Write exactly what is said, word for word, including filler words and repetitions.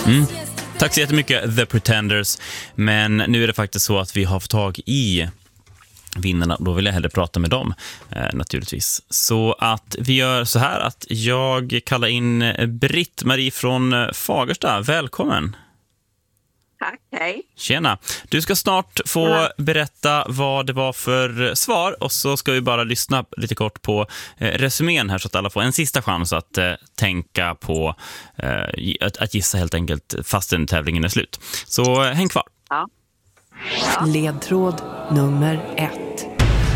Mm. Tack så jättemycket The Pretenders. Men nu är det faktiskt så att vi har fått tag i vinnarna. Då vill jag hellre prata med dem eh, naturligtvis. Så att vi gör så här att jag kallar in Britt-Marie från Fagersta. Välkommen. Tack, hej. Tjena. Du ska snart få ja. berätta vad det var för svar och så ska vi bara lyssna lite kort på eh, resumén här så att alla får en sista chans att eh, tänka på eh, att, att gissa helt enkelt fastän tävlingen är slut. Så häng kvar. Ja. Ledtråd nummer ett.